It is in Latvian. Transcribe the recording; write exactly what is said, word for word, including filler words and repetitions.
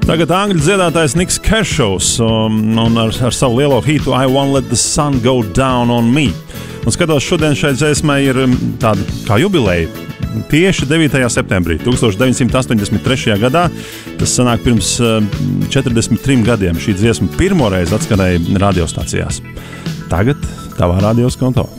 Tagad angļu dziedātājs Niks Kershaws um, un ar, ar savu lielo hītu I Won't Let the Sun Go Down on Me. Un skatos, šodien šai dziesmai ir tāda kā jubileja. Tieši devītajā septembrī deviņdesmit astoņdesmit trešajā gadā, tas sanāk pirms četrdesmit trim gadiem, šī dziesma pirmoreiz atskanēja radiostacijās. Tagad tavā radioskonto.